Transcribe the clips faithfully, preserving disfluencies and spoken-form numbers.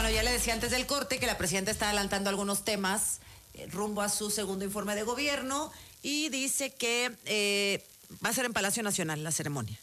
Bueno, ya le decía antes del corte que la presidenta está adelantando algunos temas eh, rumbo a su segundo informe de gobierno y dice que eh, va a ser en Palacio Nacional la ceremonia.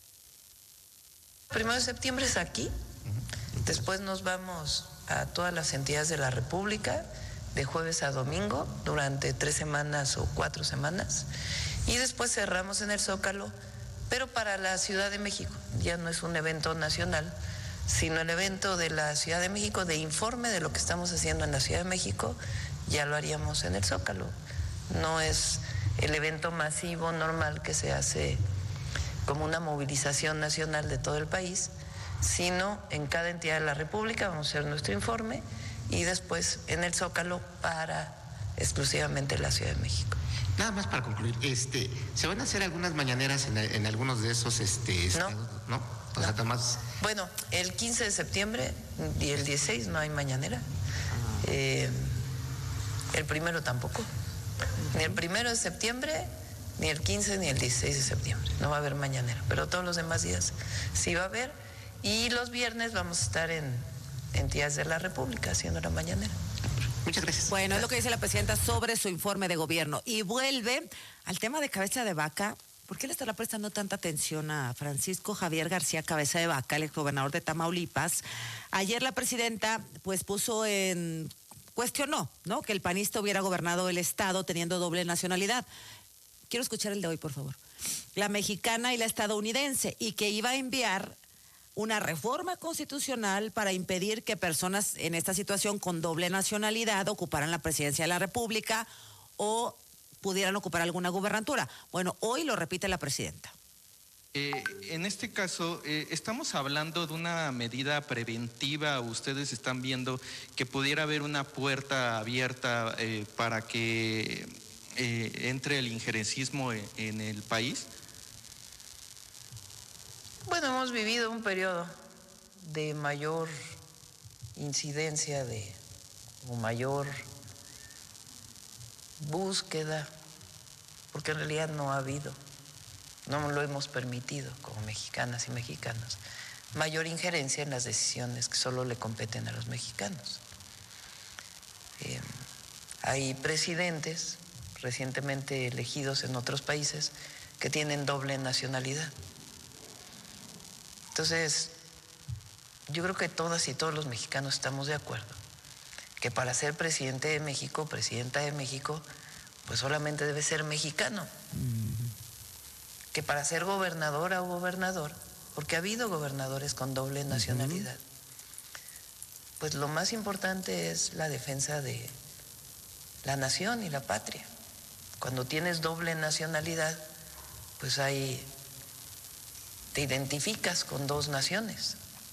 Primero de septiembre es aquí, después nos vamos a todas las entidades de la República, de jueves a domingo, durante tres semanas o cuatro semanas, y después cerramos en el Zócalo, pero para la Ciudad de México. Ya no es un evento nacional, sino el evento de la Ciudad de México, de informe de lo que estamos haciendo en la Ciudad de México, ya lo haríamos en el Zócalo. No es el evento masivo normal que se hace como una movilización nacional de todo el país, sino en cada entidad de la República vamos a hacer nuestro informe y después en el Zócalo para exclusivamente la Ciudad de México. Nada más para concluir, este, ¿se van a hacer algunas mañaneras en, en algunos de esos este, estados? No. ¿No? O sea, no. Tomás. Bueno, el quince de septiembre y el dieciséis no hay mañanera. Ah. Eh, el primero tampoco. Ni el primero de septiembre, ni el quince, ni el dieciséis de septiembre. No va a haber mañanera, pero todos los demás días sí va a haber. Y los viernes vamos a estar en entidades de la República haciendo la mañanera. Muchas gracias. Bueno, es lo que dice la presidenta sobre su informe de gobierno. Y vuelve al tema de Cabeza de Vaca. ¿Por qué le estará prestando tanta atención a Francisco Javier García Cabeza de Vaca, el exgobernador de Tamaulipas? Ayer la presidenta pues puso en... cuestionó, ¿no?, que el panista hubiera gobernado el estado teniendo doble nacionalidad. Quiero escuchar el de hoy, por favor. La mexicana y la estadounidense, y que iba a enviar una reforma constitucional para impedir que personas en esta situación con doble nacionalidad ocuparan la presidencia de la República o pudieran ocupar alguna gubernatura. Bueno, hoy lo repite la presidenta. Eh, en este caso, eh, estamos hablando de una medida preventiva. Ustedes están viendo que pudiera haber una puerta abierta eh, para que eh, entre el injerencismo en, en el país. Bueno, hemos vivido un periodo de mayor incidencia, de o mayor búsqueda, porque en realidad no ha habido, no lo hemos permitido como mexicanas y mexicanos, mayor injerencia en las decisiones que solo le competen a los mexicanos. Eh, hay presidentes recientemente elegidos en otros países que tienen doble nacionalidad. Entonces, yo creo que todas y todos los mexicanos estamos de acuerdo que para ser presidente de México, presidenta de México, pues solamente debe ser mexicano. Mm-hmm. Que para ser gobernadora o gobernador, porque ha habido gobernadores con doble nacionalidad, mm-hmm. pues lo más importante es la defensa de la nación y la patria. Cuando tienes doble nacionalidad, pues hay... te identificas con dos naciones.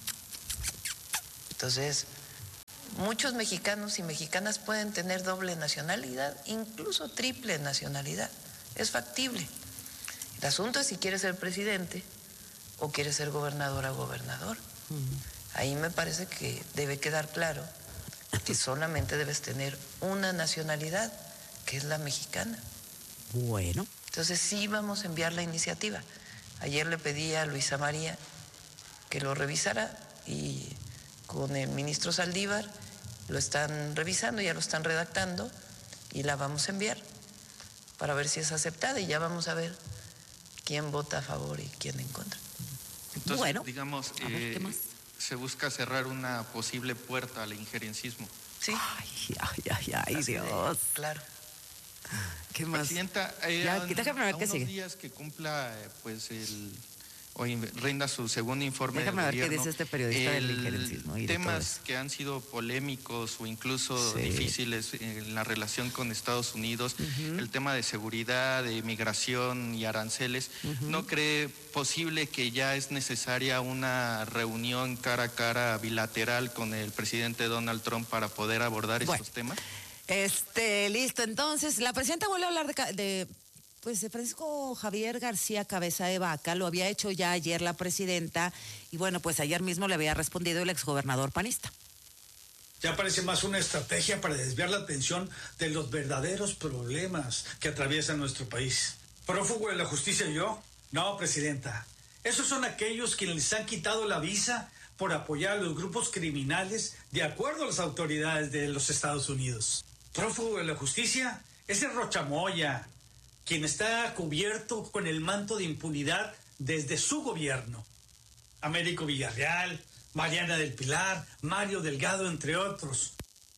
Entonces, muchos mexicanos y mexicanas pueden tener doble nacionalidad, incluso triple nacionalidad. Es factible. El asunto es si quieres ser presidente o quieres ser gobernadora o gobernador. Uh-huh. Ahí me parece que debe quedar claro que solamente debes tener una nacionalidad, que es la mexicana. Bueno. Entonces sí vamos a enviar la iniciativa. Ayer le pedí a Luisa María que lo revisara y con el ministro Saldívar lo están revisando, ya lo están redactando y la vamos a enviar para ver si es aceptada y ya vamos a ver quién vota a favor y quién en contra. Entonces, bueno, digamos, eh, se busca cerrar una posible puerta al injerencismo. Sí. Ay, ay, ay, ay, Dios. De, claro. ¿Qué más? Presidenta, eh, ya, a, déjame ver a qué unos sigue. días que cumpla, eh, pues, el... hoy rinda su segundo informe Déjame de ver gobierno. qué dice este periodista del injerencismo. Y temas que han sido polémicos o incluso sí. difíciles en la relación con Estados Unidos, uh-huh. el tema de seguridad, de migración y aranceles, uh-huh. ¿no cree posible que ya es necesaria una reunión cara a cara bilateral con el presidente Donald Trump para poder abordar bueno, estos temas? Este, listo. Entonces, la presidenta vuelve a hablar de... de Pues de Francisco Javier García Cabeza de Vaca. Lo había hecho ya ayer la presidenta y bueno, pues ayer mismo le había respondido el exgobernador panista. Ya parece más una estrategia para desviar la atención de los verdaderos problemas que atraviesan nuestro país. ¿Prófugo de la justicia yo? No, presidenta. Esos son aquellos quienes les han quitado la visa por apoyar a los grupos criminales de acuerdo a las autoridades de los Estados Unidos. Prófugo de la justicia es el Rochamoya, quien está cubierto con el manto de impunidad desde su gobierno. Américo Villarreal, Mariana del Pilar, Mario Delgado, entre otros.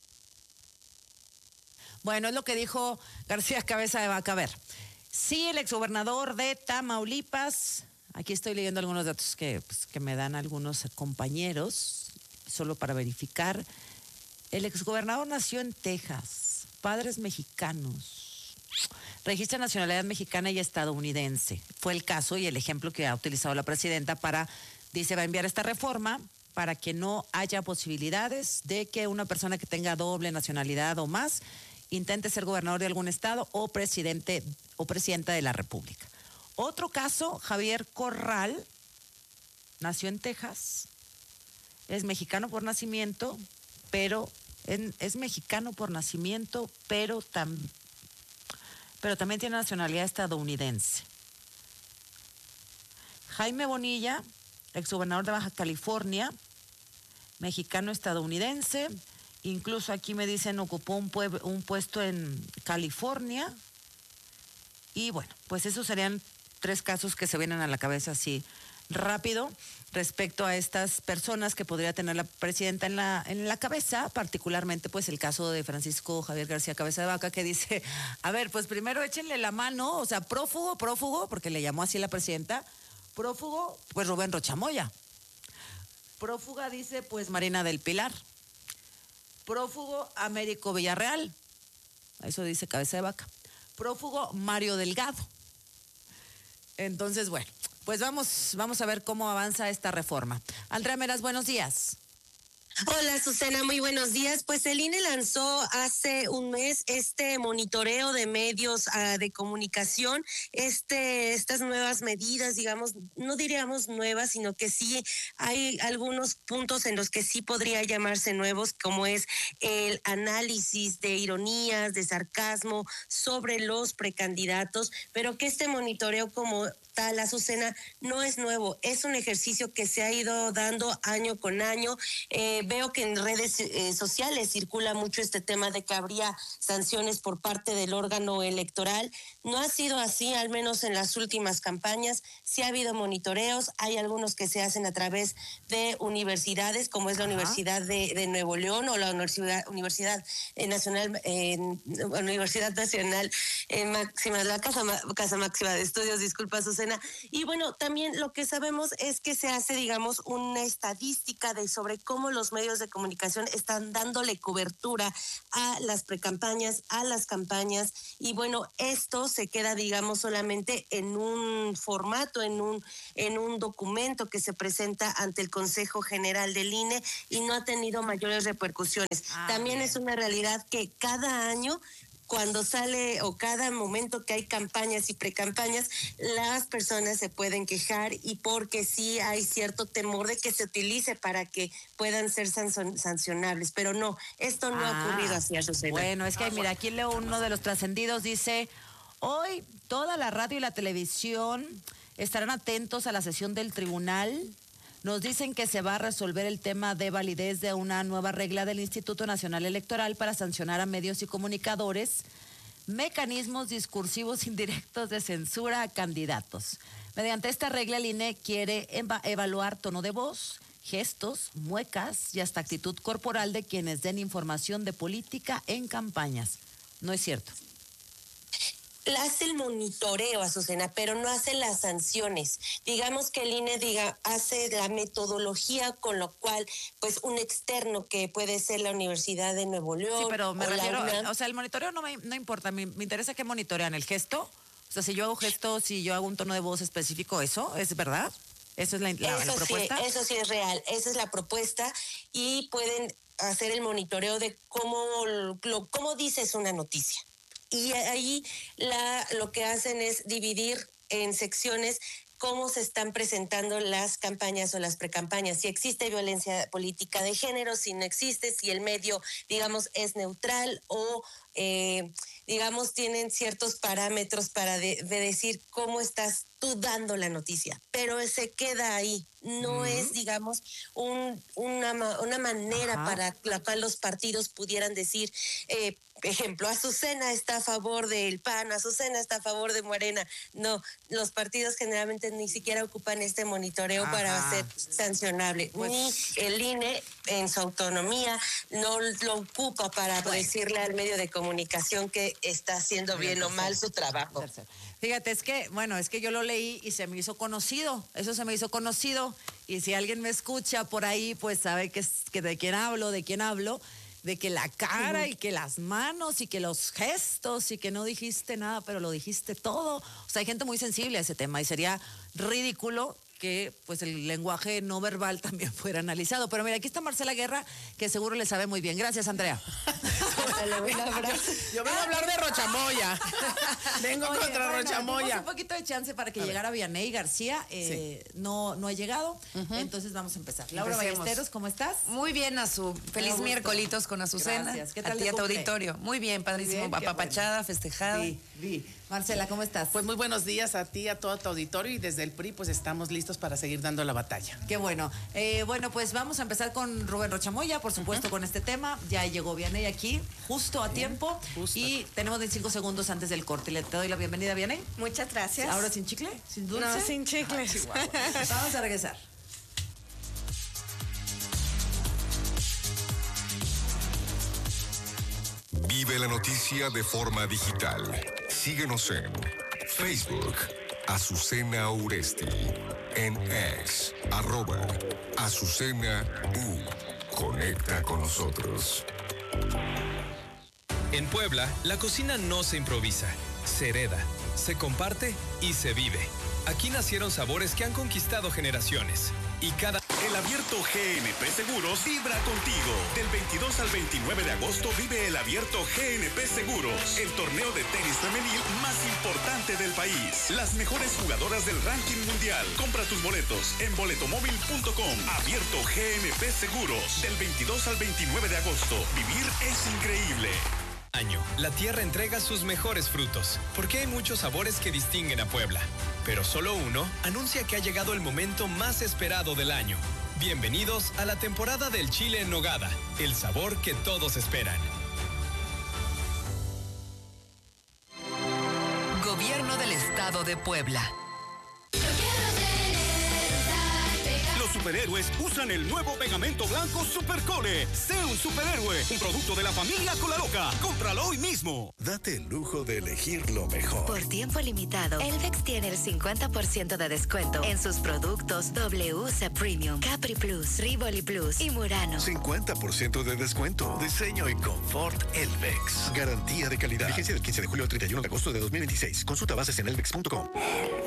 Bueno, es lo que dijo García Cabeza de Vaca. A ver, sí, el exgobernador de Tamaulipas, aquí estoy leyendo algunos datos que, pues, que me dan algunos compañeros, solo para verificar. El exgobernador nació en Texas, padres mexicanos, registra nacionalidad mexicana y estadounidense. Fue el caso y el ejemplo que ha utilizado la presidenta para, dice, va a enviar esta reforma para que no haya posibilidades de que una persona que tenga doble nacionalidad o más intente ser gobernador de algún estado o presidente o presidenta de la República. Otro caso, Javier Corral, nació en Texas, es mexicano por nacimiento, pero en, es mexicano por nacimiento, pero, tam, pero también tiene nacionalidad estadounidense. Jaime Bonilla, exgobernador de Baja California, mexicano estadounidense, incluso aquí me dicen ocupó un, pue- un puesto en California. Y bueno, pues esos serían tres casos que se vienen a la cabeza así rápido respecto a estas personas que podría tener la presidenta en la, en la cabeza, particularmente pues el caso de Francisco Javier García Cabeza de Vaca, que dice, a ver, pues primero échenle la mano, o sea, prófugo, prófugo, porque le llamó así la presidenta, prófugo, pues Rubén Rochamoya. Prófuga, dice, pues Marina del Pilar. Prófugo, Américo Villarreal. Eso dice Cabeza de Vaca. Prófugo, Mario Delgado. Entonces, bueno, pues vamos, vamos a ver cómo avanza esta reforma. Andrea Meras, buenos días. Hola, Susana, muy buenos días. Pues el I N E lanzó hace un mes este monitoreo de medios uh, de comunicación, este, estas nuevas medidas, digamos, no diríamos nuevas, sino que sí hay algunos puntos en los que sí podría llamarse nuevos, como es el análisis de ironías, de sarcasmo sobre los precandidatos, pero que este monitoreo como tal, Azucena, no es nuevo, es un ejercicio que se ha ido dando año con año. Eh, veo que en redes eh, sociales circula mucho este tema de que habría sanciones por parte del órgano electoral. No ha sido así, al menos en las últimas campañas. Sí ha habido monitoreos, hay algunos que se hacen a través de universidades, como es la Ajá. Universidad de, de Nuevo León o la Universidad, Universidad Nacional, eh, Universidad Nacional eh, Máxima, la Casa, Casa Máxima de Estudios, disculpa, Susana. Y bueno, también lo que sabemos es que se hace, digamos, una estadística de sobre cómo los medios de comunicación están dándole cobertura a las precampañas, a las campañas, y bueno, esto se queda, digamos, solamente en un formato, en un, en un documento que se presenta ante el Consejo General del I N E y no ha tenido mayores repercusiones. Ah, también bien. Es una realidad que cada año, cuando sale o cada momento que hay campañas y precampañas, las personas se pueden quejar y porque sí hay cierto temor de que se utilice para que puedan ser sancionables, pero no, esto no ah, ha ocurrido así, Azucena. Bueno, es que mira, aquí leo uno de los trascendidos, dice, hoy toda la radio y la televisión estarán atentos a la sesión del tribunal. Nos dicen que se va a resolver el tema de validez de una nueva regla del Instituto Nacional Electoral para sancionar a medios y comunicadores, mecanismos discursivos indirectos de censura a candidatos. Mediante esta regla, el I N E quiere eva- evaluar tono de voz, gestos, muecas y hasta actitud corporal de quienes den información de política en campañas. No es cierto. Hace el monitoreo, Azucena, pero no hace las sanciones. Digamos que el I N E diga, hace la metodología con lo cual, pues, un externo que puede ser la Universidad de Nuevo León. Sí, pero me o refiero, la UNAM, o sea, el monitoreo no me no importa, me, me interesa que monitorean el gesto. O sea, si yo hago gestos, si yo hago un tono de voz específico, ¿eso es verdad? ¿Eso es la, la, eso la sí, propuesta? Eso sí es real, esa es la propuesta y pueden hacer el monitoreo de cómo, lo, cómo dices una noticia. Y ahí la, lo que hacen es dividir en secciones cómo se están presentando las campañas o las precampañas, si existe violencia política de género, si no existe, si el medio, digamos, es neutral o eh, digamos, tienen ciertos parámetros para de, de decir cómo estás tú dando la noticia, pero se queda ahí. No uh-huh. es, digamos, un, una, una manera Ajá. para la cual los partidos pudieran decir, eh, ejemplo, Azucena está a favor del P A N, Azucena está a favor de Morena. No, los partidos generalmente ni siquiera ocupan este monitoreo Ajá. para ser sancionable. Pues, ni el I N E, en su autonomía, no lo ocupa para bueno. decirle al medio de comunicación que está haciendo bien o mal su trabajo. Fíjate, es que, bueno, es que yo lo leí y se me hizo conocido, eso se me hizo conocido, y si alguien me escucha por ahí, pues sabe que, es, que de quién hablo, de quién hablo, de que la cara uh-huh. y que las manos y que los gestos y que no dijiste nada, pero lo dijiste todo. O sea, hay gente muy sensible a ese tema y sería ridículo que pues el lenguaje no verbal también fuera analizado. Pero mira, aquí está Marcela Guerra, que seguro le sabe muy bien. Gracias, Andrea. Yo vengo a hablar de Rochamoya. Vengo Oye, contra bueno, Rochamoya. Un poquito de chance para que a llegara Vianey García. Eh, sí. no, no ha llegado. Uh-huh. Entonces vamos a empezar. Laura Empecemos. Ballesteros, ¿cómo estás? Muy bien, Azu. Feliz miércolitos con Azucena. Gracias. ¿Qué tal? A ti, a tu auditorio. Muy bien, padrísimo. Muy bien, apapachada, bueno. festejada. Sí, sí. Marcela, ¿cómo estás? Pues muy buenos días a ti, a todo tu auditorio, y desde el P R I pues estamos listos para seguir dando la batalla. Qué bueno. Eh, bueno, pues vamos a empezar con Rubén Rochamoya, por supuesto, uh-huh. con este tema. Ya llegó Vianey aquí, justo a Bien, tiempo. Justo. Y tenemos veinticinco segundos antes del corte. Le te doy la bienvenida, Vianey. Muchas gracias. ¿Ahora sin chicle? ¿Sin dulce? No, sin chicle. Ah, vamos a regresar. Vive la noticia de forma digital. Síguenos en Facebook, Azucena Uresti. En X, arroba Azucena U. Conecta con nosotros. En Puebla, la cocina no se improvisa, se hereda, se comparte y se vive. Aquí nacieron sabores que han conquistado generaciones. Y cada... El Abierto G N P Seguros vibra contigo. Del veintidós al veintinueve de agosto vive el Abierto G N P Seguros, el torneo de tenis femenil más importante del país. Las mejores jugadoras del ranking mundial. Compra tus boletos en boletomóvil punto com. Abierto G N P Seguros. Del veintidós al veintinueve de agosto. Vivir es increíble. Año, la tierra entrega sus mejores frutos, porque hay muchos sabores que distinguen a Puebla. Pero solo uno anuncia que ha llegado el momento más esperado del año. Bienvenidos a la temporada del chile en nogada, el sabor que todos esperan. Gobierno del Estado de Puebla. Los superhéroes usan el nuevo pegamento blanco Supercole. Sé un superhéroe, un producto de la familia Colaloca. Cómpralo hoy mismo. Date el lujo de elegir lo mejor. Por tiempo limitado, Elvex tiene el cincuenta por ciento de descuento en sus productos W C Premium, Capri Plus, Rivoli Plus y Murano. cincuenta por ciento de descuento. Diseño y confort Elvex. Garantía de calidad. Vigencia del quince de julio al treinta y uno de agosto de dos mil veintiséis. Consulta bases en elvex punto com.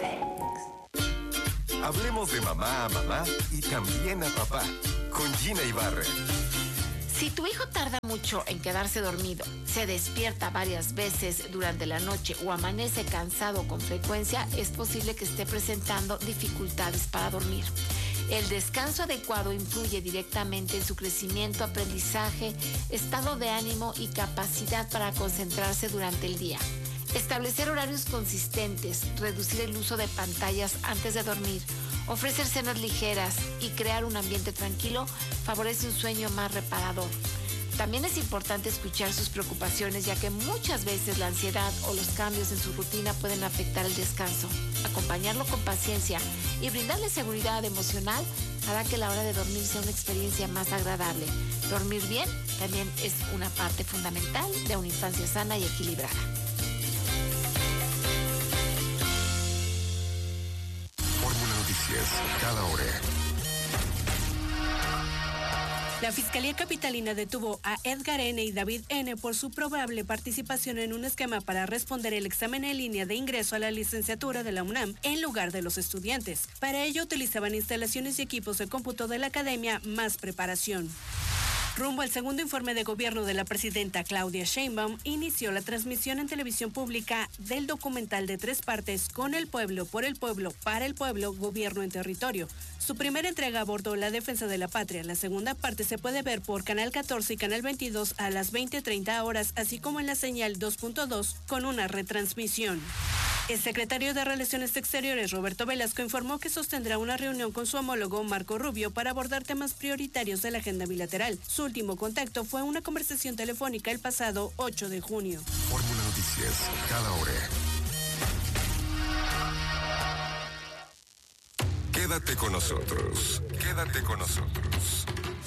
Hablemos de mamá a mamá y también a papá, con Gina Ibarra. Si tu hijo tarda mucho en quedarse dormido, se despierta varias veces durante la noche o amanece cansado con frecuencia, es posible que esté presentando dificultades para dormir. El descanso adecuado influye directamente en su crecimiento, aprendizaje, estado de ánimo y capacidad para concentrarse durante el día. Establecer horarios consistentes, reducir el uso de pantallas antes de dormir, ofrecer cenas ligeras y crear un ambiente tranquilo favorece un sueño más reparador. También es importante escuchar sus preocupaciones, ya que muchas veces la ansiedad o los cambios en su rutina pueden afectar el descanso. Acompañarlo con paciencia y brindarle seguridad emocional hará que la hora de dormir sea una experiencia más agradable. Dormir bien también es una parte fundamental de una infancia sana y equilibrada. Cada hora. La Fiscalía Capitalina detuvo a Edgar N. y David N. por su probable participación en un esquema para responder el examen en línea de ingreso a la licenciatura de la UNAM en lugar de los estudiantes. Para ello utilizaban instalaciones y equipos de cómputo de la academia Más Preparación. Rumbo al segundo informe de gobierno de la presidenta Claudia Sheinbaum, inició la transmisión en televisión pública del documental de tres partes Con el pueblo, por el pueblo, para el pueblo, gobierno en territorio. Su primera entrega abordó la defensa de la patria. La segunda parte se puede ver por Canal catorce y Canal veintidós a las veinte treinta horas, así como en la señal dos punto dos con una retransmisión. El secretario de Relaciones Exteriores, Roberto Velasco, informó que sostendrá una reunión con su homólogo Marco Rubio para abordar temas prioritarios de la agenda bilateral. Su último contacto fue una conversación telefónica el pasado ocho de junio. Fórmula Noticias, cada hora. Quédate con nosotros, quédate con nosotros.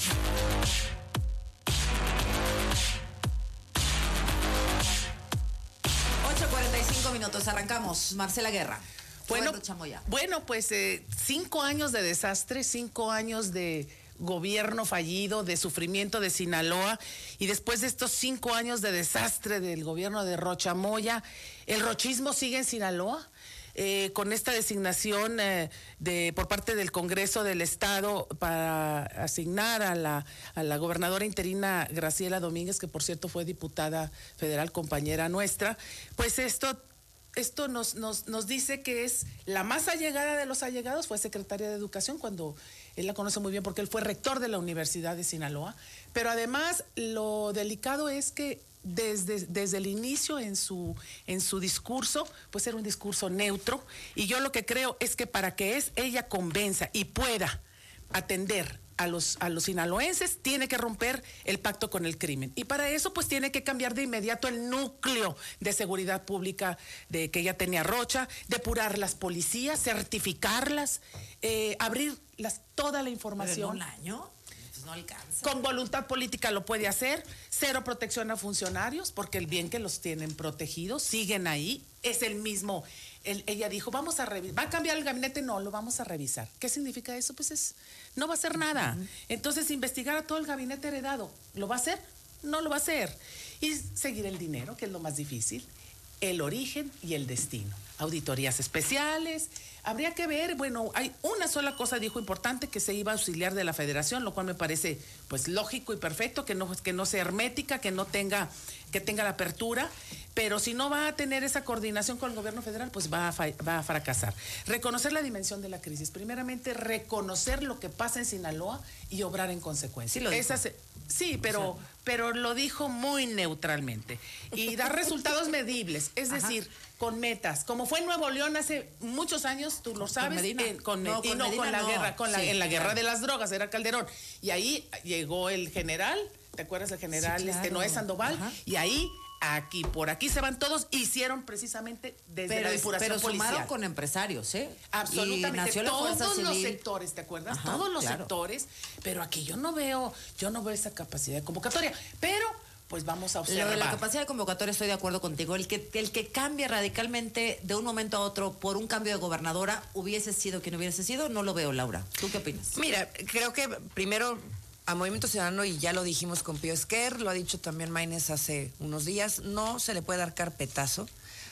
ocho cuarenta y cinco minutos, arrancamos. Marcela Guerra. Bueno, bueno pues eh, cinco años de desastre, cinco años de gobierno fallido, de sufrimiento de Sinaloa, y después de estos cinco años de desastre del gobierno de Rocha Moya, ¿el rochismo sigue en Sinaloa? Eh, con esta designación eh, de por parte del Congreso del Estado para asignar a la, a la gobernadora interina Graciela Domínguez, que por cierto fue diputada federal, compañera nuestra, pues esto, esto nos, nos, nos dice que es la más allegada de los allegados, fue secretaria de Educación cuando él la conoce muy bien porque él fue rector de la Universidad de Sinaloa, pero además lo delicado es que Desde, desde el inicio en su, en su discurso, pues era un discurso neutro, y yo lo que creo es que para que es, ella convenza y pueda atender a los, a los sinaloenses, tiene que romper el pacto con el crimen, y para eso pues tiene que cambiar de inmediato el núcleo de seguridad pública de que ya tenía Rocha, depurar las policías, certificarlas, eh, abrir las, toda la información. ¿Pero en un año? No alcanza. Con voluntad política lo puede hacer, cero protección a funcionarios, porque el bien que los tienen protegidos, siguen ahí, es el mismo. El, ella dijo, vamos a revisar, ¿va a cambiar el gabinete? No, lo vamos a revisar. ¿Qué significa eso? Pues es, no va a hacer nada. Entonces, investigar a todo el gabinete heredado, ¿lo va a hacer? No lo va a hacer. Y seguir el dinero, que es lo más difícil, el origen y el destino. Auditorías especiales. Habría que ver, bueno, hay una sola cosa, dijo, importante, que se iba a auxiliar de la Federación, lo cual me parece pues lógico y perfecto, que no, que no sea hermética, que no tenga, que tenga la apertura, pero si no va a tener esa coordinación con el gobierno federal, pues va a, va a fracasar. Reconocer la dimensión de la crisis, primeramente reconocer lo que pasa en Sinaloa y obrar en consecuencia. Sí, lo dijo. Esa se, sí, pero, o sea, pero lo dijo muy neutralmente y dar resultados medibles, es Ajá. decir, con metas, como fue en Nuevo León hace muchos años, tú lo sabes, con, Medina. Eh, con, no, con, no, Medina, con la no. guerra, con la, sí, en la guerra claro. de las drogas, era Calderón, y ahí llegó el general, ¿te acuerdas el general sí, claro. este Noé Sandoval? Ajá. Y ahí, aquí, por aquí se van todos, hicieron precisamente desde pero, la depuración pero policial. Pero sumaron con empresarios, ¿eh? Absolutamente, todos los sectores, ¿te acuerdas? Ajá, todos los claro. sectores, pero aquí yo no veo, yo no veo esa capacidad de convocatoria, pero pues vamos a observar. Lo de la capacidad de convocatoria estoy de acuerdo contigo. El que, el que cambie radicalmente de un momento a otro por un cambio de gobernadora, hubiese sido quien hubiese sido, no lo veo, Laura. ¿Tú qué opinas? Mira, creo que primero a Movimiento Ciudadano, y ya lo dijimos con Pío Esquer, lo ha dicho también Maínez hace unos días, no se le puede dar carpetazo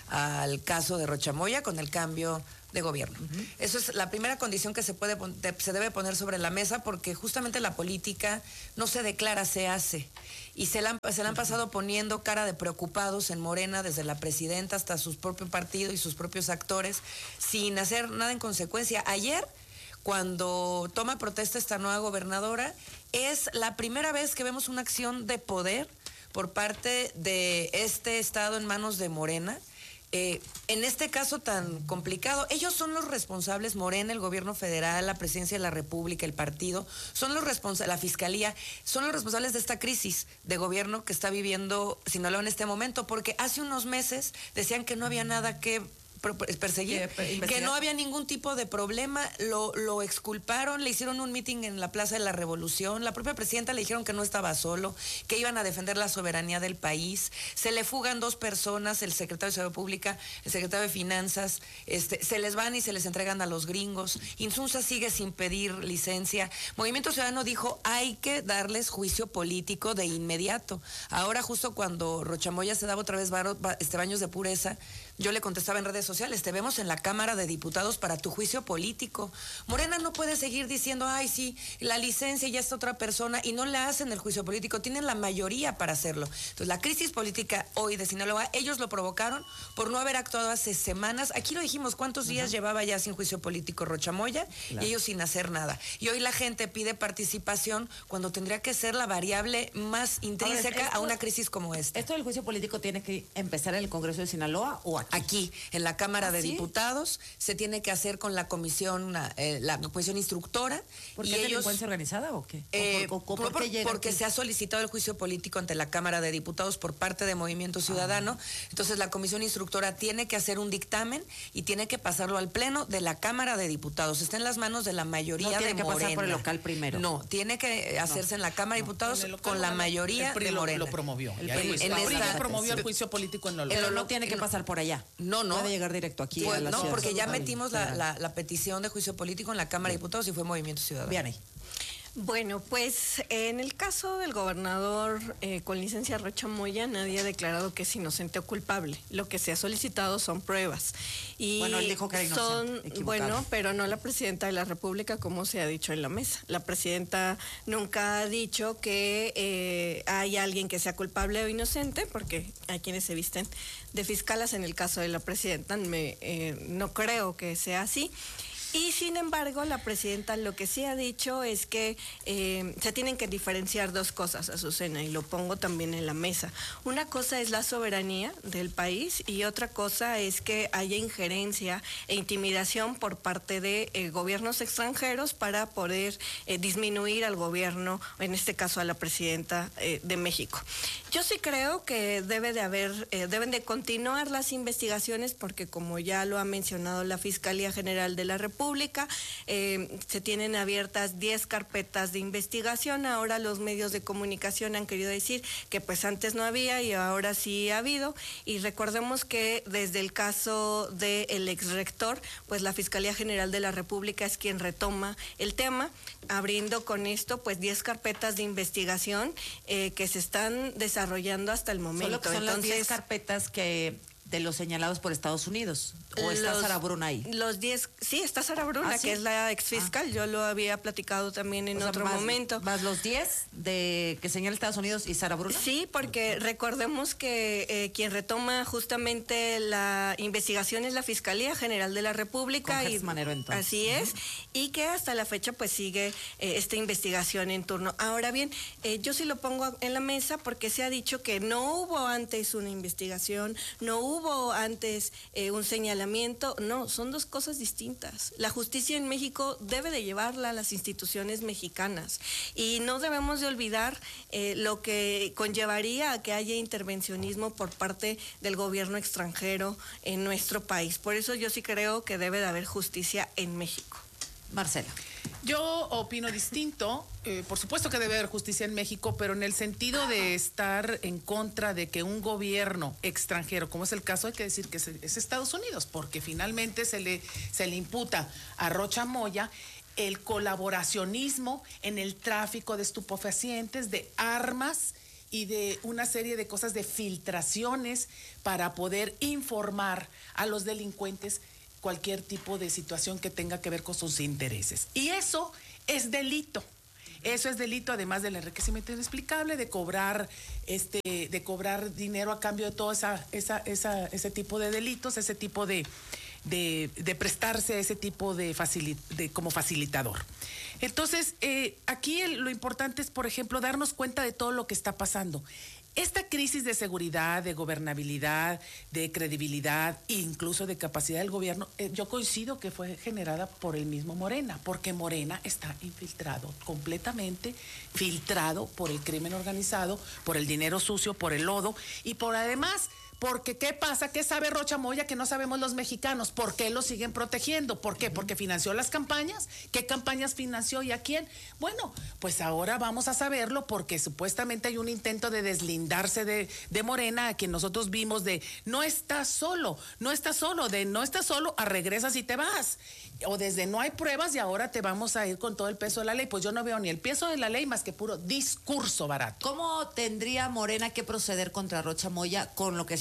al caso de Rocha Moya con el cambio de gobierno. Uh-huh. Eso es la primera condición que se puede se debe poner sobre la mesa, porque justamente la política no se declara, se hace. Y se la, se la han pasado poniendo cara de preocupados en Morena, desde la presidenta hasta su propio partido y sus propios actores, sin hacer nada en consecuencia. Ayer, cuando toma protesta esta nueva gobernadora, es la primera vez que vemos una acción de poder por parte de este estado en manos de Morena. Eh, en este caso tan complicado, ellos son los responsables, Morena, el gobierno federal, la presidencia de la República, el partido, son los responsables, la fiscalía, son los responsables de esta crisis de gobierno que está viviendo Sinaloa en este momento, porque hace unos meses decían que no había nada que perseguir, que no había ningún tipo de problema, lo, lo exculparon, le hicieron un meeting en la Plaza de la Revolución, la propia presidenta le dijeron que no estaba solo, que iban a defender la soberanía del país, se le fugan dos personas, el secretario de Seguridad Pública, el secretario de Finanzas, este, se les van y se les entregan a los gringos, Insunza sigue sin pedir licencia, Movimiento Ciudadano dijo hay que darles juicio político de inmediato. Ahora justo cuando Rocha Moya se daba otra vez varo, este, baños de pureza, Yo le contestaba en redes sociales, te vemos en la Cámara de Diputados para tu juicio político. Morena no puede seguir diciendo, ay, sí, la licencia ya está otra persona, y no le hacen el juicio político, tienen la mayoría para hacerlo. Entonces, la crisis política hoy de Sinaloa, ellos lo provocaron por no haber actuado hace semanas. Aquí lo dijimos, ¿cuántos días uh-huh. llevaba ya sin juicio político Rocha Moya? Claro. Y ellos sin hacer nada. Y hoy la gente pide participación cuando tendría que ser la variable más intrínseca Ahora, esto, a una crisis como esta. ¿Esto del juicio político tiene que empezar en el Congreso de Sinaloa o aquí? Aquí, en la Cámara ¿Ah, de sí? Diputados, se tiene que hacer con la comisión, eh, la comisión instructora. ¿Por qué y es ellos, delincuencia organizada o qué? Eh, ¿O por, o, o, por, por qué llega porque aquí? se ha solicitado el juicio político ante la Cámara de Diputados por parte de Movimiento Ciudadano. Ah. Entonces la comisión instructora tiene que hacer un dictamen y tiene que pasarlo al pleno de la Cámara de Diputados. Está en las manos de la mayoría no de tiene que Morena. Pasar por el local primero. No, tiene que hacerse no. en la Cámara de Diputados no. con la mayoría el P R I de Morena. Lo, lo promovió. El P R I en esta, promovió el juicio político en lo local. Pero no tiene que pasar por allá. No, no. Puede llegar directo aquí pues, a la No, ciudad porque ya metimos la, la, la petición de juicio político en la Cámara de Diputados y fue Movimiento Ciudadano. Bien ahí. Bueno, pues en el caso del gobernador eh, con licencia Rocha Moya, nadie ha declarado que es inocente o culpable. Lo que se ha solicitado son pruebas. Y bueno, él dijo que era inocente, son, bueno, pero no la presidenta de la República, como se ha dicho en la mesa. La presidenta nunca ha dicho que eh, hay alguien que sea culpable o inocente, porque hay quienes se visten de fiscalas. En el caso de la presidenta, me, eh, no creo que sea así. Y sin embargo, la presidenta lo que sí ha dicho es que eh, se tienen que diferenciar dos cosas, Azucena, y lo pongo también en la mesa. Una cosa es la soberanía del país y otra cosa es que haya injerencia e intimidación por parte de eh, gobiernos extranjeros para poder eh, disminuir al gobierno, en este caso a la presidenta eh, de México. Yo sí creo que debe de haber, eh, deben de continuar las investigaciones porque, como ya lo ha mencionado la Fiscalía General de la República, Pública, eh, se tienen abiertas diez carpetas de investigación. Ahora los medios de comunicación han querido decir que pues antes no había y ahora sí ha habido. Y recordemos que desde el caso del exrector, pues la Fiscalía General de la República es quien retoma el tema, abriendo con esto pues diez carpetas de investigación eh, que se están desarrollando hasta el momento. Solo que son Entonces, las diez carpetas que de los señalados por Estados Unidos. ¿O está los, Sara Bruna ahí? Los diez, sí, está Sara Bruna, ¿Ah, sí? que es la exfiscal. Ah. Yo lo había platicado también en o sea, otro más, momento. ¿Más los diez de que señala Estados Unidos y Sara Bruna? Sí, porque recordemos que eh, quien retoma justamente la investigación es la Fiscalía General de la República. Con y Manero, entonces. Así uh-huh. es, y que hasta la fecha pues sigue eh, esta investigación en turno. Ahora bien, eh, yo sí lo pongo en la mesa porque se ha dicho que no hubo antes una investigación, no hubo hubo antes eh, un señalamiento. No, son dos cosas distintas. La justicia en México debe de llevarla a las instituciones mexicanas y no debemos de olvidar eh, lo que conllevaría a que haya intervencionismo por parte del gobierno extranjero en nuestro país. Por eso yo sí creo que debe de haber justicia en México. Marcela. Yo opino distinto. Eh, por supuesto que debe haber justicia en México, pero en el sentido de estar en contra de que un gobierno extranjero, como es el caso, hay que decir que es, es Estados Unidos, porque finalmente se le, se le imputa a Rocha Moya el colaboracionismo en el tráfico de estupefacientes, de armas y de una serie de cosas, de filtraciones para poder informar a los delincuentes cualquier tipo de situación que tenga que ver con sus intereses. Y eso es delito. Eso es delito, además del enriquecimiento inexplicable, de cobrar, este, de cobrar dinero a cambio de todo esa, esa, esa, ese tipo de delitos, ese tipo de, de, de prestarse a ese tipo de, facil, de como facilitador. Entonces, eh, aquí el, lo importante es, por ejemplo, darnos cuenta de todo lo que está pasando. Esta crisis de seguridad, de gobernabilidad, de credibilidad e incluso de capacidad del gobierno, eh, yo coincido que fue generada por el mismo Morena, porque Morena está infiltrado, completamente filtrado por el crimen organizado, por el dinero sucio, por el lodo y por además... Porque, ¿qué pasa? ¿Qué sabe Rocha Moya que no sabemos los mexicanos? ¿Por qué lo siguen protegiendo? ¿Por qué? ¿Porque financió las campañas? ¿Qué campañas financió y a quién? Bueno, pues ahora vamos a saberlo porque supuestamente hay un intento de deslindarse de, de Morena, a quien nosotros vimos de no estás solo, no estás solo, de no estás solo, a regresas y te vas. O desde no hay pruebas y ahora te vamos a ir con todo el peso de la ley. Pues yo no veo ni el peso de la ley más que puro discurso barato. ¿Cómo tendría Morena que proceder contra Rocha Moya con lo que se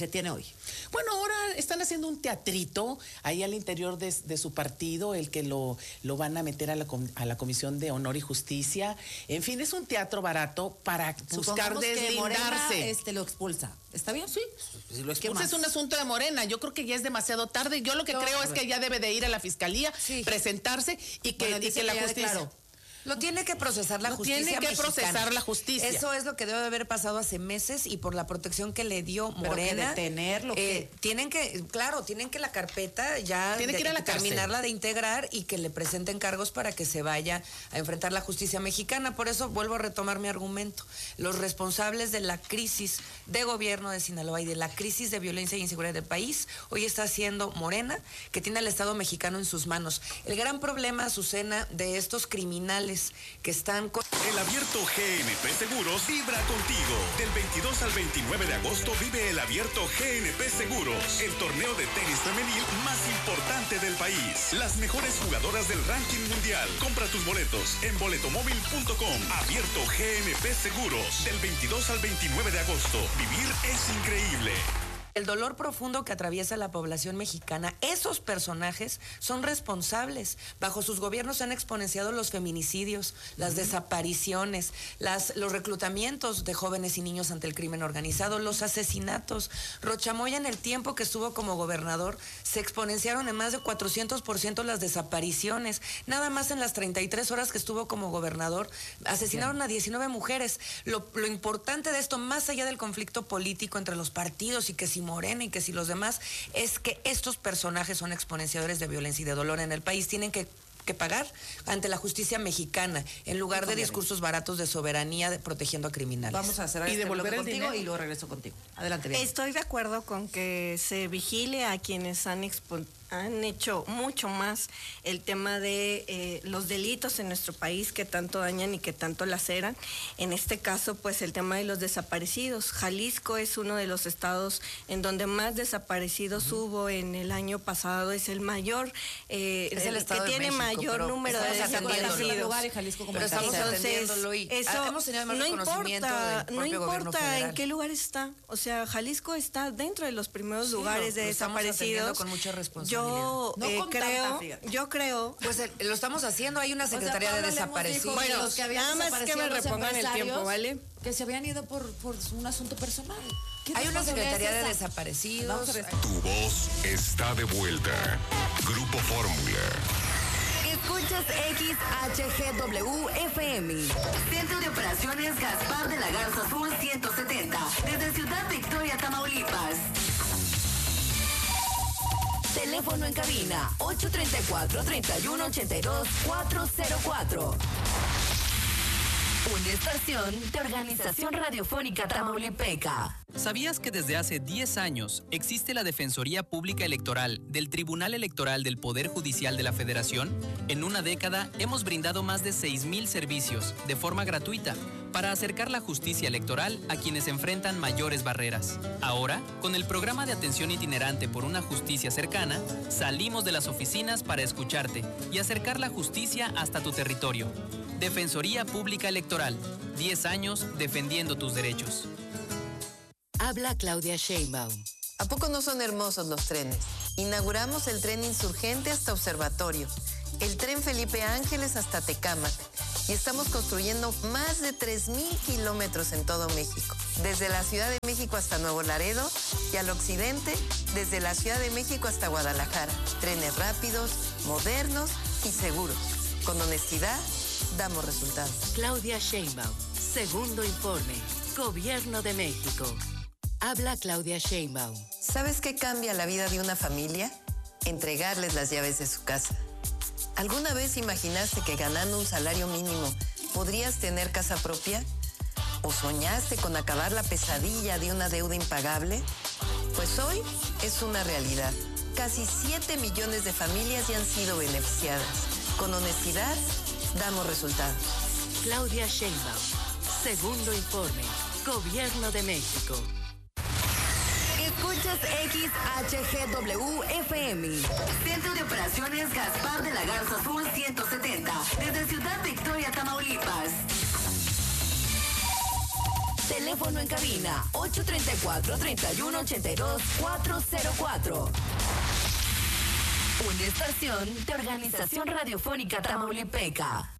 tiene hoy? Bueno, ahora están haciendo un teatrito ahí al interior de, de su partido, el que lo, lo van a meter a la, a la Comisión de Honor y Justicia. En fin, es un teatro barato para buscar Supongamos deslindarse. que Morena, este, lo expulsa. ¿Está bien? Sí. Si lo Que pues es un asunto de Morena. Yo creo que ya es demasiado tarde. Yo lo que no, creo es que ya debe de ir a la fiscalía, sí. presentarse y que, bueno, y que la justicia... Claro. Lo tiene que procesar la Lo justicia tiene que mexicana. procesar la justicia. Eso es lo que debe haber pasado hace meses y por la protección que le dio Pero Morena. Que detenerlo. Eh, tienen que, claro, tienen que la carpeta ya tiene que ir a la terminarla cárcel. de integrar y que le presenten cargos para que se vaya a enfrentar la justicia mexicana. Por eso vuelvo a retomar mi argumento. Los responsables de la crisis de gobierno de Sinaloa y de la crisis de violencia e inseguridad del país, hoy está siendo Morena, que tiene al Estado mexicano en sus manos. El gran problema, Azucena, de estos criminales que están con... El Abierto G N P Seguros vibra contigo. Del veintidós al veintinueve de agosto vive el Abierto G N P Seguros, el torneo de tenis femenil más importante del país. Las mejores jugadoras del ranking mundial. Compra tus boletos en boletomóvil punto com. Abierto G N P Seguros. Del veintidós al veintinueve de agosto. Vivir es increíble. El dolor profundo que atraviesa la población mexicana, esos personajes son responsables. Bajo sus gobiernos han exponenciado los feminicidios, las uh-huh. desapariciones, las, los reclutamientos de jóvenes y niños ante el crimen organizado, los asesinatos. Rochamoya, en el tiempo que estuvo como gobernador, se exponenciaron en más de cuatrocientos por ciento las desapariciones. Nada más en las treinta y tres horas que estuvo como gobernador, asesinaron sí. a diecinueve mujeres. Lo, lo importante de esto, más allá del conflicto político entre los partidos y que si Morena y que si los demás, es que estos personajes son exponenciadores de violencia y de dolor en el país. Tienen que, que pagar ante la justicia mexicana en lugar de discursos baratos de soberanía de, protegiendo a criminales. Vamos a hacer y este devolver el contigo dinero y luego regreso contigo. Adelante, bien. Estoy de acuerdo con que se vigile a quienes han expo- han hecho mucho más el tema de eh, los delitos en nuestro país que tanto dañan y que tanto laceran. En este caso, pues el tema de los desaparecidos. Jalisco es uno de los estados en donde más desaparecidos uh-huh. hubo en el año pasado. Es el mayor, eh, es el, el que tiene México, mayor número de desaparecidos. Lugar en Jalisco como pero estamos atendiéndolo y eso hemos tenido más no reconocimiento importa, del no importa en qué lugar está. O sea, Jalisco está dentro de los primeros sí, lugares lo, de lo desaparecidos. Con mucha responsabilidad. Yo no eh, creo, tanta, yo creo. Pues eh, lo estamos haciendo. Hay una secretaría o sea, de desaparecidos. Bueno, los que nada más que me repongan el tiempo, ¿vale? Que se habían ido por, por un asunto personal. Hay una secretaría de desaparecidos. Tu voz está de vuelta. Grupo Fórmula. Escuchas X H G W F M. Centro de Operaciones Gaspar de la Garza Sur ciento setenta. Desde Ciudad Victoria, Tamaulipas. Teléfono en cabina ocho tres cuatro, tres uno ocho dos, cuatro cero cuatro. Una estación de Organización Radiofónica Tamaulipeca. ¿Sabías que desde hace diez años existe la Defensoría Pública Electoral del Tribunal Electoral del Poder Judicial de la Federación? En una década hemos brindado más de seis mil servicios de forma gratuita para acercar la justicia electoral a quienes enfrentan mayores barreras. Ahora, con el programa de atención itinerante por una justicia cercana, salimos de las oficinas para escucharte y acercar la justicia hasta tu territorio. Defensoría Pública Electoral, diez años defendiendo tus derechos. Habla Claudia Sheinbaum. ¿A poco no son hermosos los trenes? Inauguramos el tren Insurgente hasta Observatorio, el tren Felipe Ángeles hasta Tecámac y estamos construyendo más de tres mil kilómetros en todo México, desde la Ciudad de México hasta Nuevo Laredo y al occidente, desde la Ciudad de México hasta Guadalajara. Trenes rápidos, modernos y seguros. Con honestidad, damos resultados. Claudia Sheinbaum, segundo informe, Gobierno de México. Habla Claudia Sheinbaum. ¿Sabes qué cambia la vida de una familia? Entregarles las llaves de su casa. ¿Alguna vez imaginaste que ganando un salario mínimo podrías tener casa propia? ¿O soñaste con acabar la pesadilla de una deuda impagable? Pues hoy es una realidad. Casi siete millones de familias ya han sido beneficiadas. Con honestidad, damos resultados. Claudia Sheinbaum, segundo informe, Gobierno de México. Escuchas X H G W F M. Centro de Operaciones Gaspar de la Garza Sur ciento setenta. Desde Ciudad Victoria, Tamaulipas. Teléfono Teléfono en cabina ocho tres cuatro, tres uno ocho dos, cuatro cero cuatro. Una estación de Organización Radiofónica Tamaulipeca.